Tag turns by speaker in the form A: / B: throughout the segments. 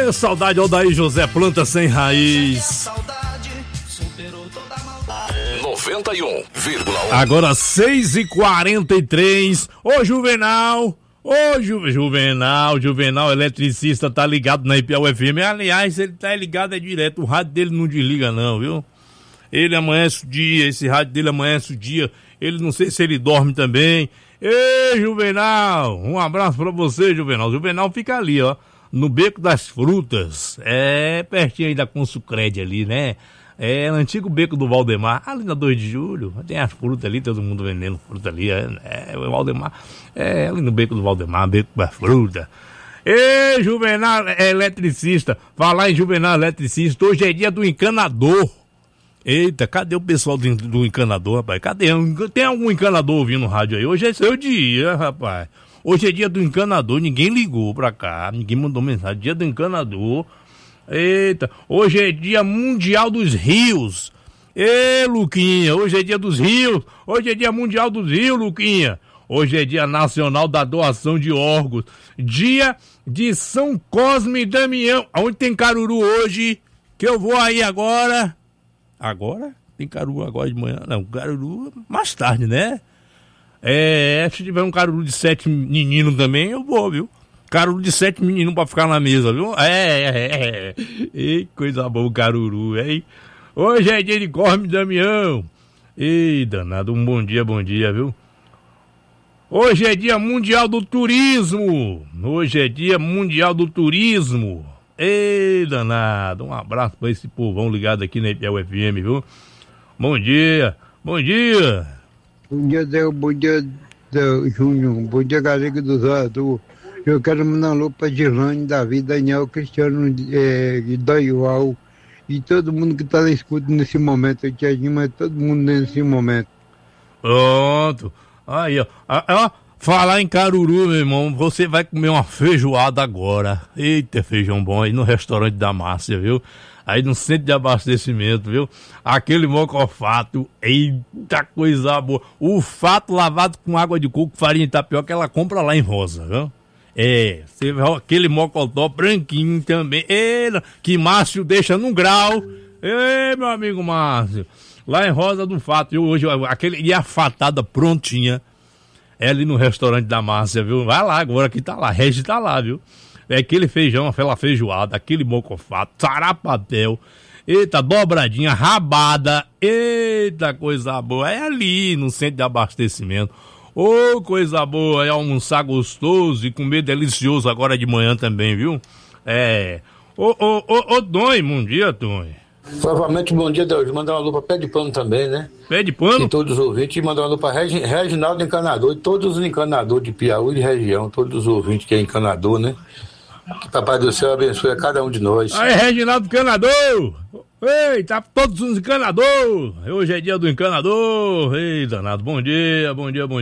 A: Ê, saudade, Aldair José, planta sem raiz.
B: 91,1.
A: Agora 6h43. Ô, Juvenal. Juvenal, eletricista, tá ligado na IPL FM. Aliás, ele tá ligado direto. O rádio dele não desliga não, viu? Ele amanhece o dia, esse rádio dele amanhece o dia. Ele não sei se ele dorme também. Ei, Juvenal, um abraço pra você, Juvenal. Juvenal fica ali, ó, no Beco das Frutas. É, pertinho aí da Consucred ali, né? É, no antigo Beco do Valdemar, ali na 2 de julho. Tem as frutas ali, todo mundo vendendo fruta ali. O Valdemar, ali no Beco do Valdemar, Beco das Frutas. Ei, Juvenal eletricista. Falar em Juvenal eletricista, hoje é dia do encanador. Eita, cadê o pessoal do encanador, rapaz? Cadê? Tem algum encanador ouvindo o rádio aí? Hoje é seu dia, rapaz. Hoje é dia do encanador, ninguém ligou pra cá, ninguém mandou mensagem. Dia do encanador. Eita, hoje é dia mundial dos rios. Ê, Luquinha, hoje é dia dos rios. Hoje é dia mundial dos rios, Luquinha. Hoje é dia nacional da doação de órgãos. Dia de São Cosme e Damião. Aonde tem caruru hoje? Que eu vou aí agora. Agora? Tem caruru agora de manhã? Não, caruru mais tarde, né? Se tiver um caruru de 7 meninos também, eu vou, viu? Caruru de 7 meninos pra ficar na mesa, viu? Ei, coisa boa o caruru, hein? Hoje é dia de Cosme e Damião. Ei, danado, um bom dia, viu? Hoje é dia mundial do turismo. Ei, danado, um abraço pra esse povão ligado aqui na IPL FM, viu? Bom dia.
C: Bom dia, Júnior. Bom dia, galera do Zadu. Eu quero mandar um alô pra Girlane, Davi, Daniel, Cristiano, Doival e todo mundo que tá na escuta nesse momento. O Tiaguinho, mas todo mundo nesse momento.
A: Pronto. Aí, ó. Falar em caruru, meu irmão, você vai comer uma feijoada agora. Eita, feijão bom aí no restaurante da Márcia, viu? Aí no centro de abastecimento, viu? Aquele mocofato, eita coisa boa. O fato lavado com água de coco, farinha de tapioca, ela compra lá em Rosa, viu? Você vê aquele mocotó branquinho também. Que Márcio deixa num grau. Meu amigo Márcio. Lá em Rosa do Fato, hoje, e a fatada prontinha. É ali no restaurante da Márcia, viu? Vai lá agora que tá lá, Regi tá lá, viu? É aquele feijão, aquela feijoada, aquele mocofato, sarapatel, eita, dobradinha, rabada, eita, coisa boa. É ali no centro de abastecimento. Ô, coisa boa, é almoçar gostoso e comer delicioso agora de manhã também, viu? Ô, Tonho, bom dia, Tonho.
D: Provavelmente, bom dia, Deus. Mandar uma alô pra Pé de Pano também, né?
A: Pé de Pano?
D: E todos os ouvintes. E mandar uma alô pra Reginaldo Encanador e todos os encanadores de Piauí e região. Todos os ouvintes que é encanador, né? Que Papai do Céu abençoe a cada um de nós.
A: Aí, Reginaldo Encanador! Ei, tá todos os encanadores! Hoje é dia do encanador! Ei, danado, bom dia.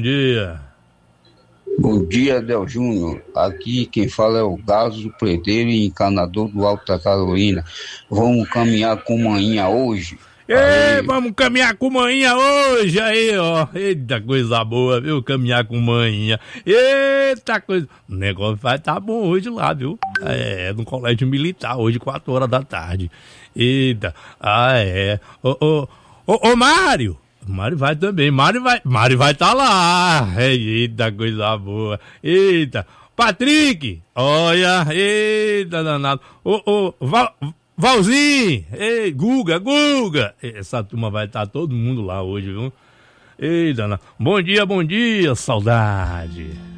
E: Bom dia, Del Júnior. Aqui quem fala é o Gaso Preteiro e encanador do Alto da Carolina. Vamos caminhar com manhinha hoje?
A: Vamos caminhar com manhinha hoje, aí, ó. Eita, coisa boa, viu? Caminhar com manhinha. Eita, coisa... O negócio vai estar bom hoje lá, viu? No colégio militar, hoje, 4 horas da tarde. Eita, Ô, Mário! Mário vai também, Mário vai estar lá. Eita, coisa boa. Eita, Patrick, olha, eita, danado. Valzinho, Guga. Essa turma vai estar todo mundo lá hoje, viu? Eita, danado. Bom dia, saudade.